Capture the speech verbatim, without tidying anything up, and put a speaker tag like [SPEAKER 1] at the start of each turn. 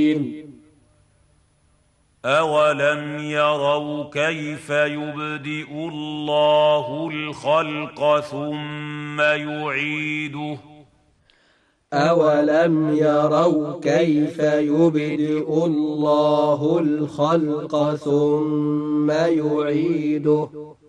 [SPEAKER 1] أَوَلَمْ يَرَوْا كَيْفَ يُبْدِئُ اللَّهُ الْخَلْقَ ثُمَّ يُعِيدُهُ
[SPEAKER 2] أَوَلَمْ يَرَوْا كَيْفَ يُبْدِئُ اللَّهُ الْخَلْقَ ثُمَّ يُعِيدُهُ